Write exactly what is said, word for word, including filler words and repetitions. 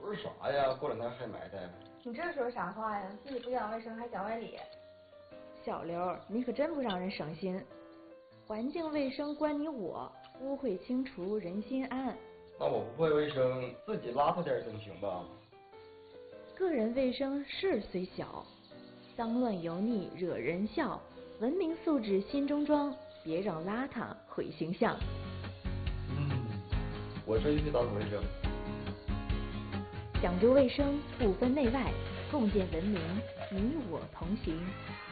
不是啥呀？过两天还埋汰。 你这说啥话呀？自己不讲卫生还讲外理。 小刘，你可真不让人省心。环境卫生关你我，污秽清除人心安。 那我不会卫生，自己邋遢点总行吧？ 个人卫生事虽小，脏乱油腻惹人笑。文明素质心中装，别让邋遢毁形象。 嗯，我这就去打扫卫生。 讲究卫生，不分内外，共建文明，你我同行。